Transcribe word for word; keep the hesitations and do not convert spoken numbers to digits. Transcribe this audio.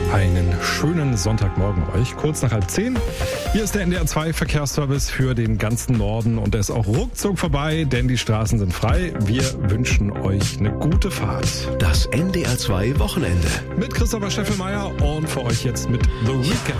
Einen schönen Sonntagmorgen euch, kurz nach halb zehn. Hier ist der N D R zwei Verkehrsservice für den ganzen Norden und der ist auch ruckzuck vorbei, denn die Straßen sind frei. Wir wünschen euch eine gute Fahrt. Das N D R zwei Wochenende. Mit Christopher Scheffelmeier und für euch jetzt mit The Weeknd.